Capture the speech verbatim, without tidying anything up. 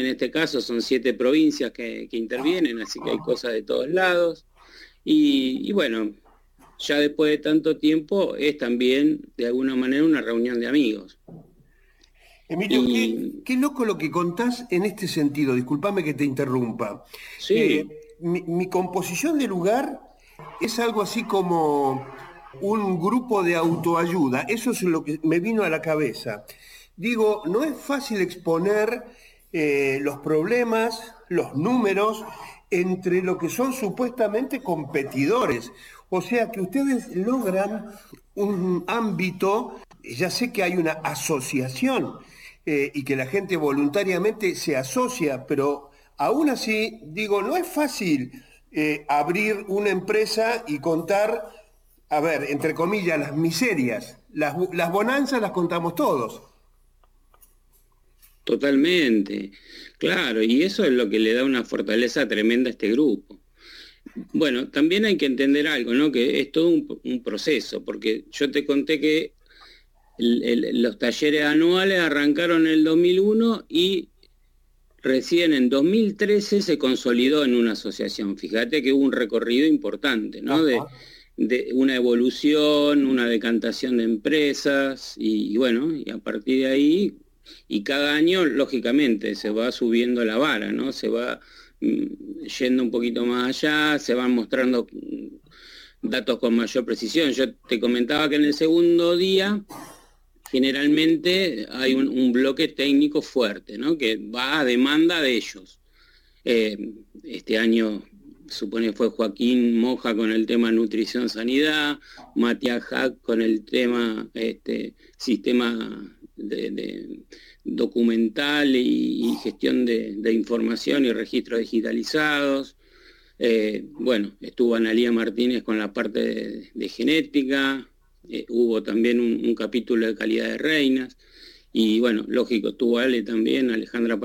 este caso son siete provincias que, que intervienen, así que hay cosas de todos lados. Y, y bueno, ya después de tanto tiempo es también de alguna manera una reunión de amigos. Emilio, qué, Y qué loco lo que contás en este sentido, discúlpame que te interrumpa. Eh, sí, mi, mi composición de lugar es algo así como un grupo de autoayuda, eso es lo que me vino a la cabeza. Digo, no es fácil exponer eh, los problemas, los números, entre lo que son supuestamente competidores. O sea que ustedes logran un ámbito, ya sé que hay una asociación eh, y que la gente voluntariamente se asocia, pero aún así, digo, no es fácil eh, abrir una empresa y contar, a ver, entre comillas, las miserias. Las, las bonanzas las contamos todos. totalmente. Claro, y eso es lo que le da una fortaleza tremenda a este grupo. Bueno, también hay que entender algo, ¿no? Que es todo un, un proceso, porque yo te conté que el- el- los talleres anuales arrancaron en el dos mil uno y recién en dos mil trece se consolidó en una asociación. Fíjate que hubo un recorrido importante, ¿no? De, Ajá. de una evolución, una decantación de empresas y, y bueno, y a partir de ahí, y cada año, lógicamente, se va subiendo la vara, ¿no? Se va mm, yendo un poquito más allá, se van mostrando mm, datos con mayor precisión. Yo te comentaba que en el segundo día generalmente hay un, un bloque técnico fuerte, ¿no? Que va a demanda de ellos. Eh, este año supone fue Joaquín Moja con el tema nutrición sanidad, Matías Hack con el tema este, sistema de, de documental y, y gestión de, de información y registros digitalizados. Eh, bueno, estuvo Analía Martínez con la parte de, de genética, eh, hubo también un, un capítulo de calidad de reinas, y bueno, lógico, estuvo Ale también, Alejandra